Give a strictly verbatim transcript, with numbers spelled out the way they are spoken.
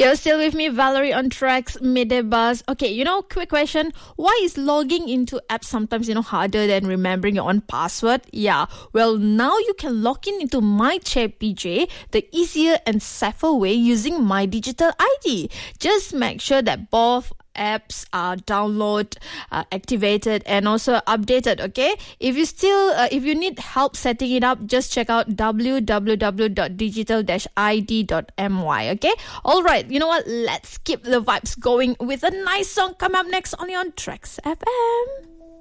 You're still with me, Valerie, on Tracks Midday Buzz. Okay, you know, quick question. Why is logging into apps sometimes, you know, harder than remembering your own password? Yeah, well, now you can log in into MyChairPJ the easier and safer way using My Digital I D. Just make sure that both apps are downloaded, uh, activated, and also updated. Okay, if you still uh, if you need help setting it up, just check out w w w dot digital dash i d dot m y. Okay, all right, you know what, let's keep the vibes going with a nice song. Come up next only on Tracks F M.